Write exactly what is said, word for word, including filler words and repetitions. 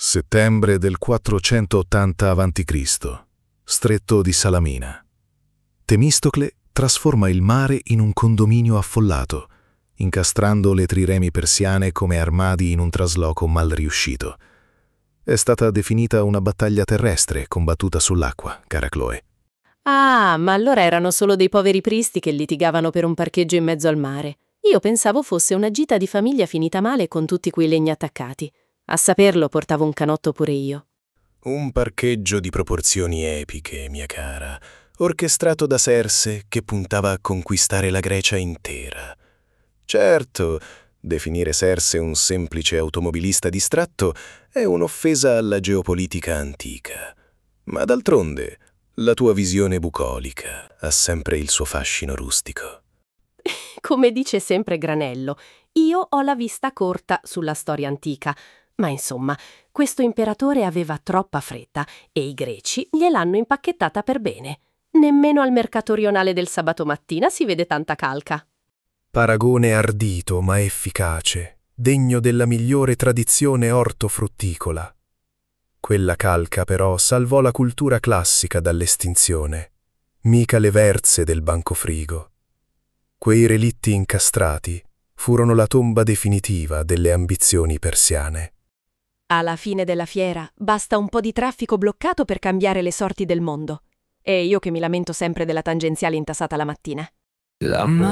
Settembre del quattrocentottanta avanti Cristo Stretto di Salamina. Temistocle trasforma il mare in un condominio affollato, incastrando le triremi persiane come armadi in un trasloco mal riuscito. È stata definita una battaglia terrestre combattuta sull'acqua, cara Chloe. Ah, ma allora erano solo dei poveri pristi che litigavano per un parcheggio in mezzo al mare. Io pensavo fosse una gita di famiglia finita male con tutti quei legni attaccati. A saperlo portavo un canotto pure io. Un parcheggio di proporzioni epiche, mia cara, orchestrato da Serse che puntava a conquistare la Grecia intera. Certo, definire Serse un semplice automobilista distratto è un'offesa alla geopolitica antica. Ma d'altronde, la tua visione bucolica ha sempre il suo fascino rustico. Come dice sempre Granello, io ho la vista corta sulla storia antica. Ma insomma, questo imperatore aveva troppa fretta e i greci gliel'hanno impacchettata per bene. Nemmeno al mercato rionale del sabato mattina si vede tanta calca. Paragone ardito ma efficace, degno della migliore tradizione ortofrutticola. Quella calca però salvò la cultura classica dall'estinzione, mica le verze del bancofrigo. Quei relitti incastrati furono la tomba definitiva delle ambizioni persiane. Alla fine della fiera basta un po' di traffico bloccato per cambiare le sorti del mondo. E io che mi lamento sempre della tangenziale intasata la mattina. La